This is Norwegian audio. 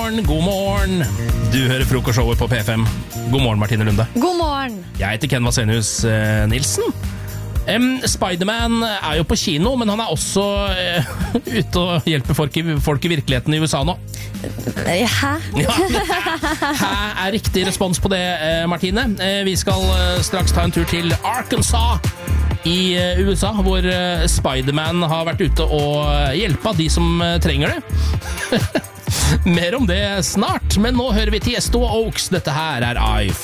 god morgen. Du hører frokostshowet på P5. God morgen, Martine Lunde. God morgen. Jeg heter Ken Vasenius Nilsen. Spiderman er jo på kino, men han er også ute og hjelper folk i virkeligheten i USA nå. Hæ? Ja, hæ er riktig respons på det, Martine. Vi skal straks ta en tur til Arkansas i USA, hvor Spiderman har vært ute og hjelpa de som trenger det. Mer om det snart, men nå hører vi Tiesto og Oaks. Dette her er I